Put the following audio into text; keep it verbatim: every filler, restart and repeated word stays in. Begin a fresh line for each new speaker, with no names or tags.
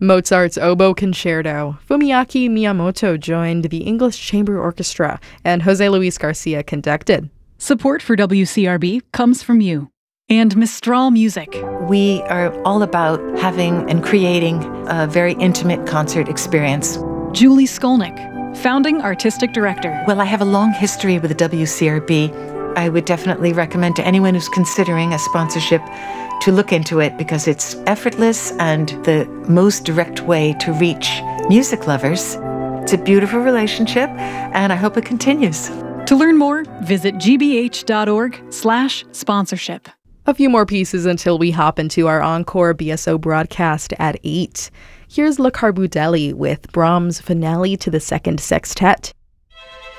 Mozart's Oboe Concerto. Fumiaki Miyamoto joined the English Chamber Orchestra, and Jose Luis Garcia conducted.
Support for W C R B comes from you and Mistral Music.
We are all about having and creating a very intimate concert experience.
Julie Skolnick, founding artistic director.
Well, I have a long history with the W C R B. I would definitely recommend to anyone who's considering a sponsorship to look into it because it's effortless and the most direct way to reach music lovers. It's a beautiful relationship, and I hope it continues.
To learn more, visit gbh.org slash sponsorship.
A few more pieces until we hop into our encore B S O broadcast at eight. Here's Le Carboudelli with Brahms' Finale to the Second Sextet.